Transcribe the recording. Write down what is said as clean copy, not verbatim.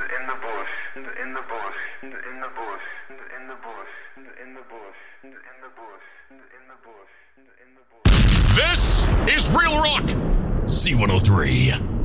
in the bush, in the bush, in the bush, in the bush, in the bush, in the bush, in the bush, in the bush. This is Real Rock C103.